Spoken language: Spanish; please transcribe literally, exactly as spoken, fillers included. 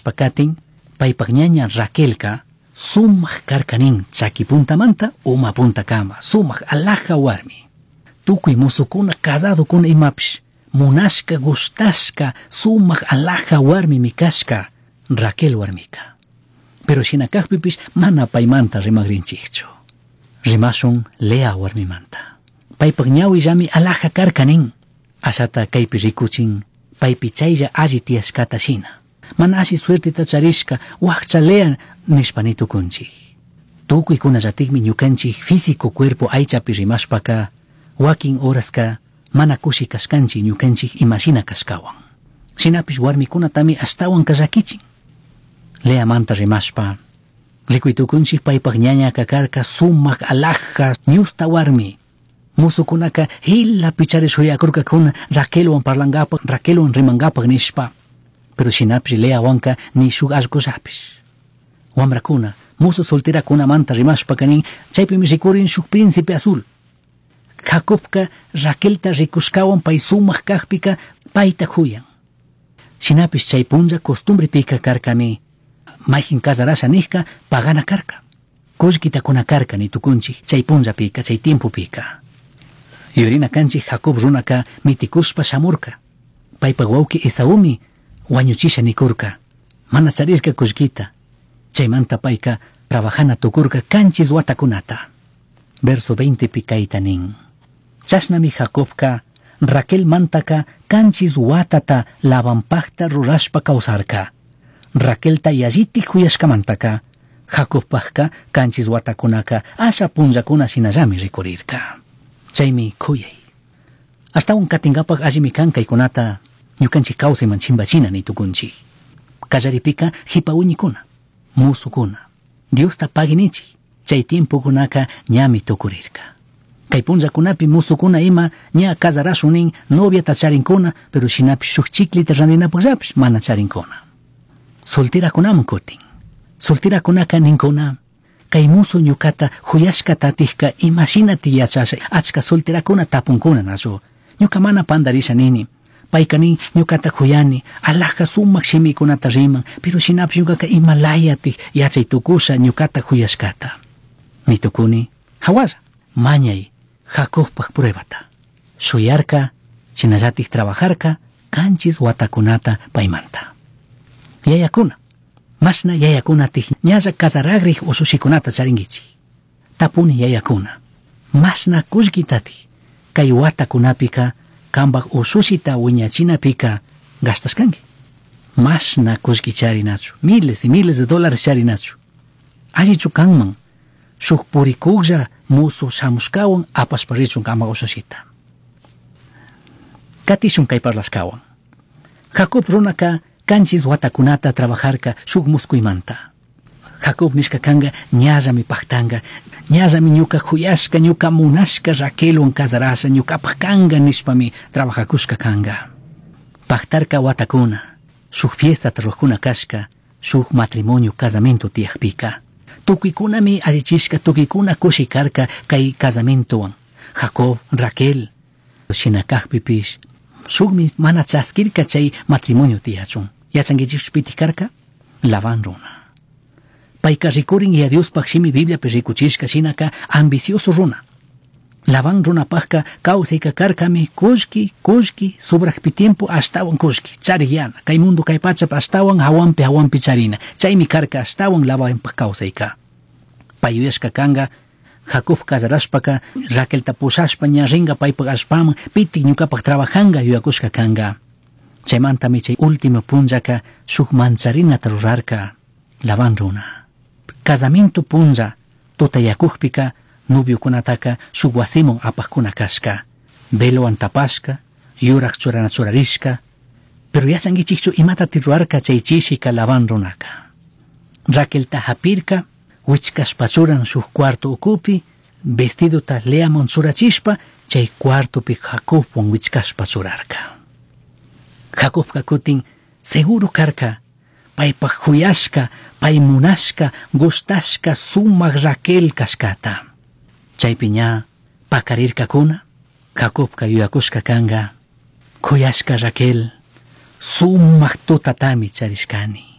katin, paypak ñaña Raquelka sumaq karkanin chaki puntamanta uma punta kama, sumaq alaja warmi. Tukuy musukuna casadokuna imapish, munashka gustashka sumaq alaja warmi mikashka Raquel warmika. Pero shinakakpipish mana paymanta rimagrinchikchu. Rimashun Lea warmimanta. Paypak ñawi llami alaja karkanin. Ashata kaypi rikuchin paypi chaylla alli tiyashkata shina. Mana ashi suertita charishka waqcha Lea nishpanito kunchik. Tukuy kunallatikmi ñukanchik físico cuerpo aychapi rimashpaka wakin horaska mana kushi kashkanchik ñukanchik imashina kashkawan. Shinapish warmikunatami ashtawan kashakichin. Lea manta rimashpa rikuytukunchik paypak ñaña kakarka sumaq alaja ñusta warmi. Musukunaka hila pichari shuyakurka kuna Raquelwan parlangapa, Raquelwan rimangapa nishpa. Pero shinapish Lea wanka ni shuk allkullapish. Wamrakuna, musu soltera kuna manta rimashpa kanin chaypimi rikurin shuk príncipe azul. Jacobka Raquelta rikushkawan pay sumaq kajpika payta huyan. Shinapish chay punlla costumbre pika karkami mayjin casarasha nijka pagana karka. Kushkita kuna karka ni tukunchik chay punlla pika, chay tiempo pika. Yurina kanchik Jacob runaka mitikushpa shamurka. Paypak wawki Esaumi wañuchisha nikurka. Mana charirka kushkita. Chaymanta payka trabajana tukurka kanchis watakunata. Verso veinte pikaita nin. Chashnami Jacobka Raquel mantaka kanchis watata lavanpakta rurashpa kawsarka. Raquelta yalliti huyashkamantaka Jacobpakka kanchis watakunaka asha punllakuna shinallami rikurirka. Chaymi kuyay. Hasta un katingapak allimi kanka ikunata ñukanchik kawsayman chimbachina nitukunchik. Kallaripika hipawiñikuna, musukuna. Diosta paginichik. Chay tiempo kunaka ñami tukurirka. Kay punllakunapi musukuna ima ña casarashunin noviata charinkuna, pero shinapi shuk chiklita randinapukllapish mana charinkuna. Solterakunaman kutin. Solterakunaka ninkuna kay musu ñukata huyashkata tijka imashinati yachasha achka solterakuna tapunkuna nasu. Ñuka mana pandarisha nini. Paykani ñukata huyani alaja sumaq shimikunata riman, pero shinapish ñukaka imalayati yachay tukusha ñukata huyashkata. Nitukuni hawalla mañay Jacobpak pruebata. Shuyarka shinallatik trabajarka kanchis watakunata paymanta. Yayakuna. Mashna yayakunatij ñalla casaragrik usushikunata charingichik. Tapuni yayakuna. Mashna kushkitati kay watakunapika kambak usushita wiñachinapika gastashkanki. Mashna kushki charinachu. Miles y miles de dólares charinachu. Allichu kanman shuk purikuklla musu shamushkawan apashparichun kama usushita. Katishun kay parlashkawan. Jacob runaka kanchis watakunata trabajarka shuk muskuymanta. Jacob nishka kanga ñallami paktanga, ñallami ñuka huyashka, ñuka munashka Raquelwan casarasha, ñukapak kanga nishpami trabajakushka kanga. Paktarka watakuna, shuk fiesta trujkuna kashka, shuk matrimonio casamento tiyakpika. Tukuikunami allichishka, tukikuna kushikarka kay casamentowan. Jacob, Raquel, shinakakpipish, shukmi mana chaskirka chay matrimonio tiyachun. Yachangichik pitikarka Laban runa. Payka rikurin y a Dios pakshimi Biblia pe rikuchishka shinaka ambicioso runa. Laban runa pakka kausayka karkami kushki, kushki, sobrakpi tiempo ashtawan kushki, chariyana. Kay mundo kay pachap ashtawan hawampi hawampi charina. Chaymi karka ashtawan Laban pak kausayka. Payuyashka kanga Jacob casarashpaka Raquel tapushashpa ña ringa paypak ashpaman piti ñukapak trabajanga yuyakushka kanga. Chaymantami chay último punllaka shuk mancharinata rurarka Laban runa. Casamiento punlla tutayakukpika noviokunataka shuk wasimun apajkuna kashka. Velowan tapashka, yurak churana churarishka. Pero yachangichikchu imatati rurarka chay chishika Laban runaka. Raquelta hapirka, wichkashpachuran shuk cuarto ukupi, vestidota Leamon churachishpa, chay cuartopi Jacobwan wichkashpachurarka. Jacobka kutin seguro karka paypak huyashka, pay munashka, gustashka sumaq Raquel kashkata. Chaypi ña pakarirka kuna Jacobka yuyakushka kanga kuyashka Raquel sumaq tutatami charishkani.